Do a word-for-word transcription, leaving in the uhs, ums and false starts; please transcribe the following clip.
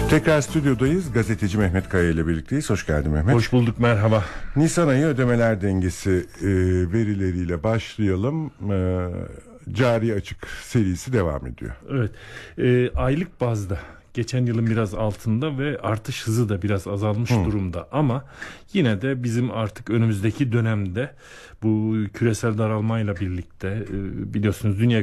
Tekrar stüdyodayız. Gazeteci Mehmet Kaya ile birlikteyiz. Hoş geldin Mehmet. Hoş bulduk, merhaba. Nisan ayı ödemeler dengesi e, verileriyle başlayalım. E, cari açık serisi devam ediyor. Evet, e, aylık bazda geçen yılın biraz altında ve artış hızı da biraz azalmış hmm. durumda. Ama yine de bizim artık önümüzdeki dönemde bu küresel daralmayla birlikte e, biliyorsunuz dünya